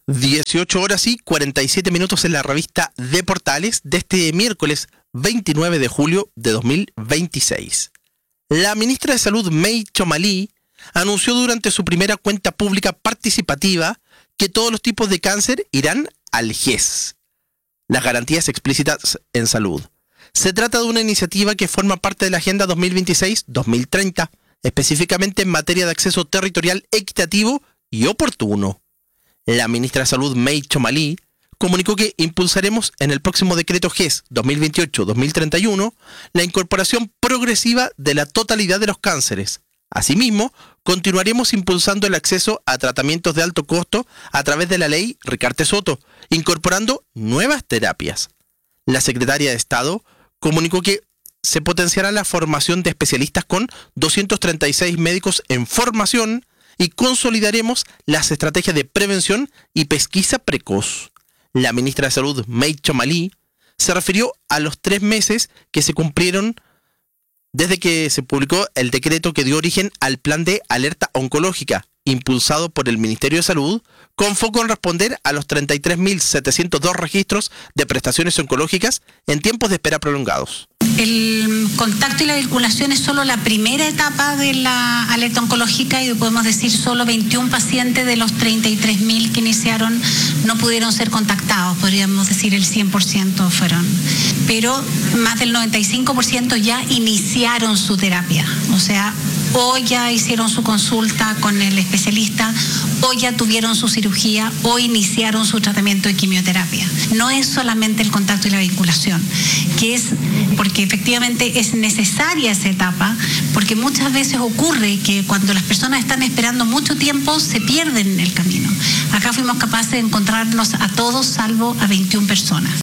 18 horas y 47 minutos en la revista de Portales de este miércoles 29 de julio de 2026. La ministra de Salud, May Chomali, anunció durante su primera cuenta pública participativa que todos los tipos de cáncer irán al GES, las garantías explícitas en salud. Se trata de una iniciativa que forma parte de la Agenda 2026-2030, específicamente en materia de acceso territorial equitativo y oportuno. La ministra de Salud, May Chomali, comunicó que impulsaremos en el próximo decreto GES 2028-2031 la incorporación progresiva de la totalidad de los cánceres. Asimismo, continuaremos impulsando el acceso a tratamientos de alto costo a través de la ley Ricarte-Soto, incorporando nuevas terapias. La secretaria de Estado comunicó que se potenciará la formación de especialistas con 236 médicos en formación y consolidaremos las estrategias de prevención y pesquisa precoz. La ministra de Salud, May Chomali, se refirió a los 3 meses que se cumplieron desde que se publicó el decreto que dio origen al plan de alerta oncológica, impulsado por el Ministerio de Salud, con foco en responder a los 33.702 registros de prestaciones oncológicas en tiempos de espera prolongados. El contacto y la vinculación es solo la primera etapa de la alerta oncológica y podemos decir solo 21 pacientes de los 33.000 que iniciaron no pudieron ser contactados, podríamos decir el 100% fueron, pero más del 95% ya iniciaron su terapia, o sea, o ya hicieron su consulta con el especialista, o ya tuvieron su cirugía, o iniciaron su tratamiento de quimioterapia. No es solamente el contacto y la vinculación, que es porque efectivamente es necesaria esa etapa, porque muchas veces ocurre que cuando las personas están esperando mucho tiempo se pierden en el camino. Acá fuimos capaces de encontrarlos a todos salvo a 21 personas.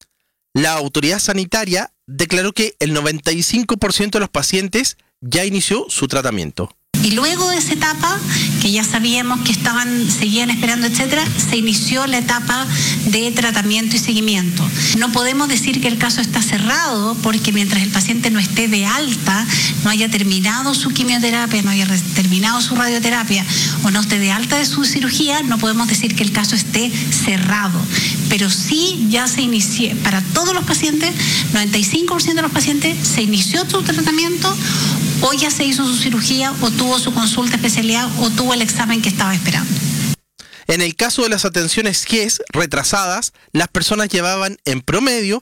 La autoridad sanitaria declaró que el 95% de los pacientes ya inició su tratamiento. Y luego de esa etapa, que ya sabíamos que seguían esperando, etcétera, se inició la etapa de tratamiento y seguimiento. No podemos decir que el caso está cerrado porque mientras el paciente no esté de alta, no haya terminado su quimioterapia, no haya terminado su radioterapia o no esté de alta de su cirugía, no podemos decir que el caso esté cerrado. Pero sí ya se inició, para todos los pacientes, 95% de los pacientes se inició su tratamiento o ya se hizo su cirugía o tuvo su consulta especialidad o tuvo el examen que estaba esperando. En el caso de las atenciones GES retrasadas, las personas llevaban en promedio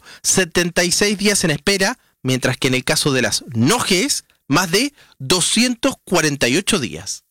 76 días en espera, mientras que en el caso de las no GES, más de 248 días.